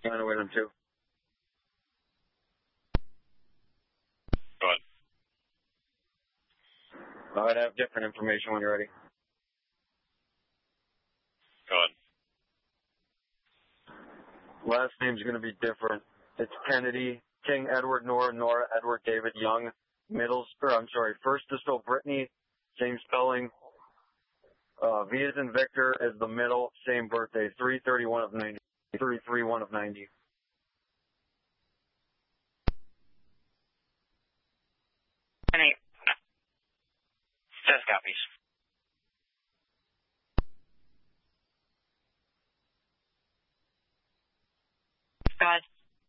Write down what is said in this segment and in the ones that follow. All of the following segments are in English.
Going to wait on 2. Go ahead. I'd have different information when you're ready. Go ahead. Last name's going to be different. It's Kennedy, King Edward Nora, Nora Edward David Young, first distal Brittany, same spelling. V as in Victor is the middle, same birthday, 3/31 of 90. 3/31 of 90. Says copies. Go ahead.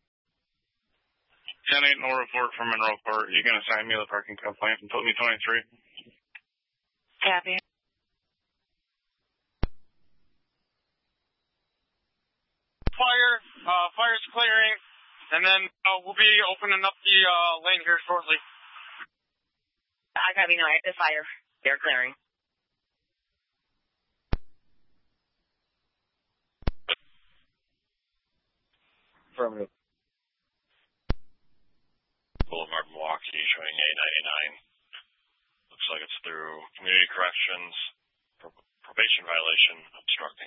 10-8, no report from Monroe Court. You can assign me the parking complaint and put me 23. Copy. Fire's clearing, and then we'll be opening up the lane here shortly. I copy, no, active fire. They're clearing. Affirmative. Boulevard, Milwaukee, showing 899. Looks like it's through community corrections, probation violation, obstructing.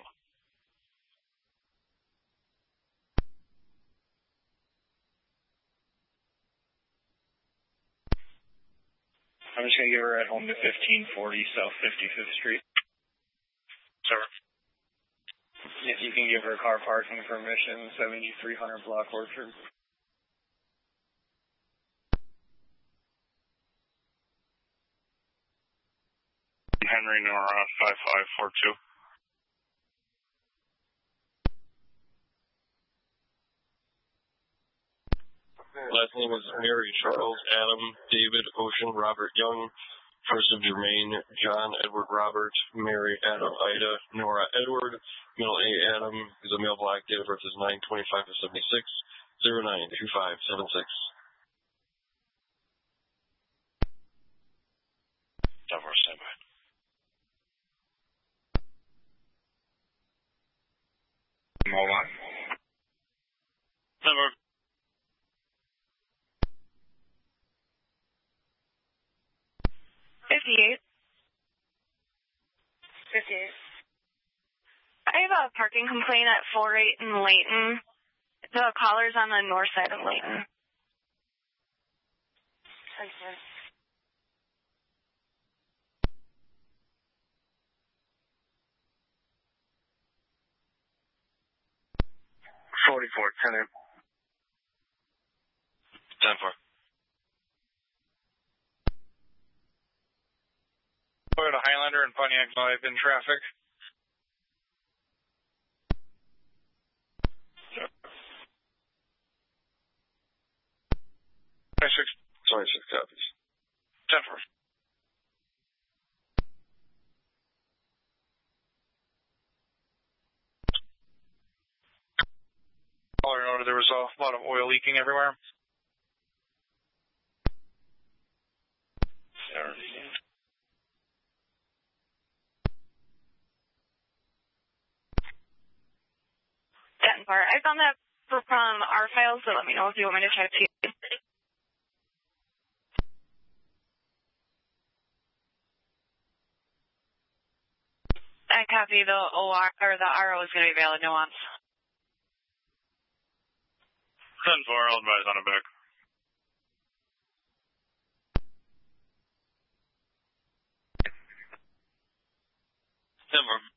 I'm just going to give her at home to 1540 South 55th Street. Sir. If you can give her car parking permission, 7300 Block Orchard. Henry Nora, 5542. Last name is Mary Charles, Adam, David, Ocean, Robert Young. First of Jermaine, John, Edward, Robert, Mary, Adam, Ida, Nora, Edward. Middle A, Adam. Is a male black. Date of birth is 9/25 of 76. 092576. 10-4, standby. Hold on. 10-4. I have a parking complaint at 48 in Layton. The caller's on the north side of Layton. $44, 10-8. 10-4. Toyota Highlander and Pontiac Live in traffic. Yep. 26 copies. 10-4. Caller noted there was a lot of oil leaking everywhere. 10-4. I found that from our files, so let me know if you want me to check too. I copy the OR, or the RO is going to be valid nuance. 10-4, I'll advise on it back. 10-4.